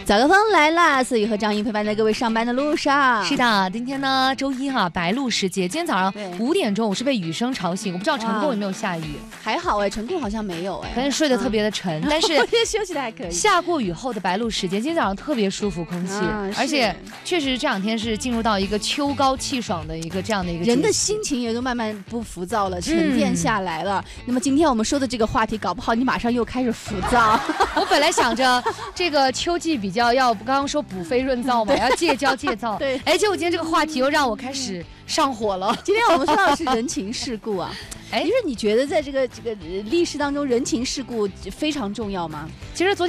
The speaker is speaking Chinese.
早高峰来啦！思雨和张英陪伴在各位上班的路上。 是的，今天呢周一哈，白露时节。今天早上5点钟我是被雨声吵醒，我不知道成都有没有下雨。 还好哎，成都好像没有哎， 可能睡得特别的沉，但是今天休息的还可以。 下过雨后的白露时节，今天早上特别舒服，空气，而且确实这2天是进入到一个秋高气爽的一个这样的一个人的心情也都慢慢不浮躁了，沉淀下来了。那么今天我们说的这个话题，搞不好你马上又开始浮躁。 我本来想着这个秋季比较要刚刚说补肺润燥嘛，要戒骄戒躁。 对， 哎，结果今天这个话题又让我开始上火了。 今天我们说到的是人情世故啊。哎，你说你觉得在这个历史当中，人情世故非常重要吗？ 其实昨天。